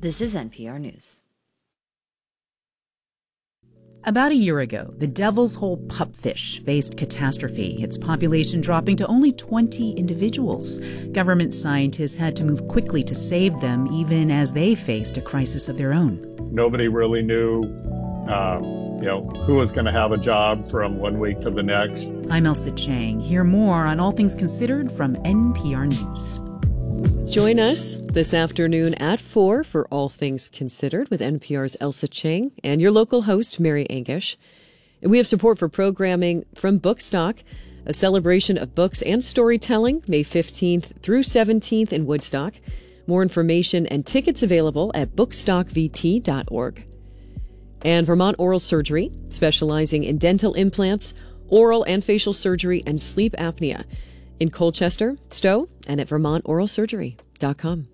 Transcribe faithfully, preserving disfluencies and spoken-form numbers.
This is N P R News. About a year ago, the Devil's Hole pupfish faced catastrophe, its population dropping to only twenty individuals. Government scientists had to move quickly to save them, even as they faced a crisis of their own. Nobody really knew, um, you know, who was going to have a job from one week to the next. I'm Ailsa Chang. Hear more on All Things Considered from N P R News. Join us this afternoon at four for All Things Considered with N P R's Ailsa Chang and your local host, Mary Angish. And we have support for programming from Bookstock, a celebration of books and storytelling, May fifteenth through seventeenth in Woodstock. More information and tickets available at bookstock v t dot org. And Vermont Oral Surgery, specializing in dental implants, oral and facial surgery, and sleep apnea. In Colchester, Stowe, and at vermont oral surgery dot com.